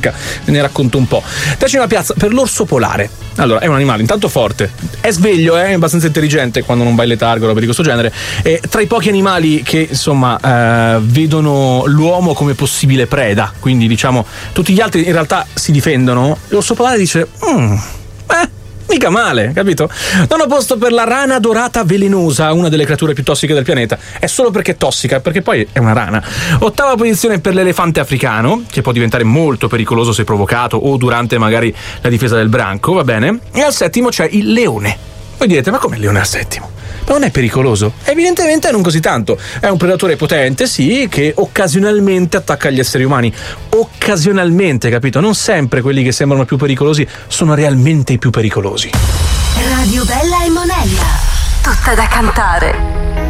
circa. Ve ne racconto un po'. 10ª piazza per l'orso polare. Allora, è un animale intanto forte, è sveglio, è abbastanza intelligente quando non va in letargo, roba di questo genere. E tra i pochi animali che insomma vedono l'uomo come possibile preda, quindi diciamo tutti gli altri in realtà si difendono, l'orso polare dice mica male, capito? Nono posto per la rana dorata velenosa, una delle creature più tossiche del pianeta. È solo perché è tossica, perché poi è una rana. 8ª posizione per l'elefante africano, che può diventare molto pericoloso se provocato o durante magari la difesa del branco, va bene? E al 7º c'è il leone. Voi direte, ma come il leone al 7º? Ma non è pericoloso? Evidentemente non così tanto. È un predatore potente, sì, che occasionalmente attacca gli esseri umani. Occasionalmente, capito? Non sempre quelli che sembrano più pericolosi sono realmente i più pericolosi. Radio Bella e Monella, tutta da cantare.